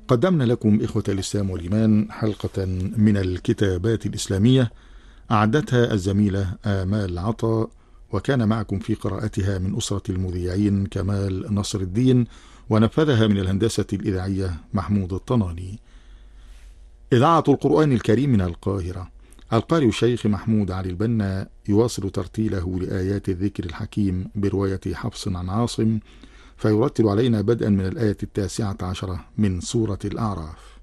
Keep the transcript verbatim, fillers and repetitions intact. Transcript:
قدمنا لكم إخوة الإسلام والإيمان حلقة من الكتابات الإسلامية أعدتها الزميلة آمال عطا، وكان معكم في قراءتها من أسرة المذيعين كمال نصر الدين، ونفذها من الهندسة الإذاعية محمود الطناني. إذاعة القرآن الكريم من القاهرة. القارئ الشيخ محمود علي البنا يواصل ترتيله لآيات الذكر الحكيم برواية حفص عن عاصم، فيرتل علينا بدءا من الآية التاسعة عشرة من سورة الأعراف.